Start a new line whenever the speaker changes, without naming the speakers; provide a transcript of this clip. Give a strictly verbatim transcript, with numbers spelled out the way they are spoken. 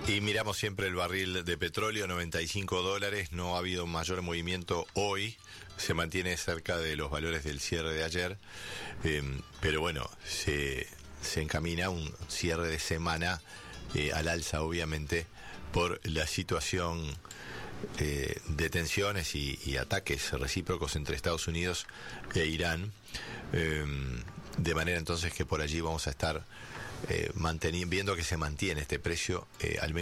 Y miramos siempre el barril de petróleo, noventa y cinco dólares, no ha habido mayor movimiento hoy, se mantiene cerca de los valores del cierre de ayer, eh, pero bueno, se, se encamina un cierre de semana eh, al alza, obviamente, por la situación eh, de tensiones y, y ataques recíprocos entre Estados Unidos e Irán, eh, de manera entonces que por allí vamos a estar Eh, manteni- viendo que se mantiene este precio eh, al menos